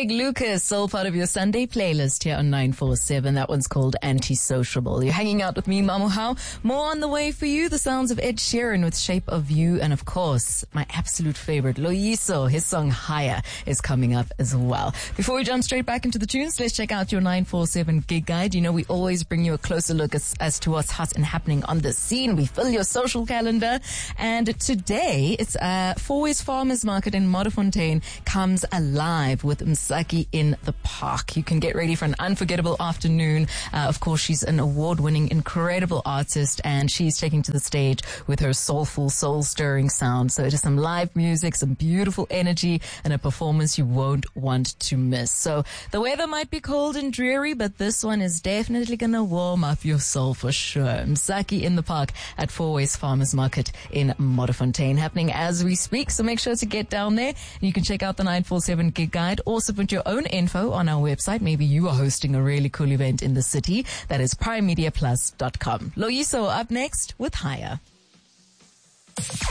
Greg Lucas, all part of your Sunday playlist here on 947. That one's called Antisociable. You're hanging out with me, Mamu Hao. More on the way for you. The sounds of Ed Sheeran with Shape of You. And of course, my absolute favorite, Loyiso. His song Higher is coming up as well. Before we jump straight back into the tunes, let's check out your 947 gig guide. You know, we always bring you a closer look as to what's hot and happening on the scene. We fill your social calendar. And today, it's Fourways Farmers Market in Modderfontein comes alive with Msaki in the Park. You can get ready for an unforgettable afternoon. Of course, she's an award-winning, incredible artist, and she's taking to the stage with her soulful, soul-stirring sound. So it is some live music, some beautiful energy, and a performance you won't want to miss. So the weather might be cold and dreary, but this one is definitely going to warm up your soul for sure. Msaki in the Park at Fourways Farmers Market in Modderfontein, happening as we speak. So make sure to get down there. You can check out the 947 gig guide or submit your own info on our website. Maybe you are hosting a really cool event in the city. That is primemediaplus.com. Loyiso up next with Higher.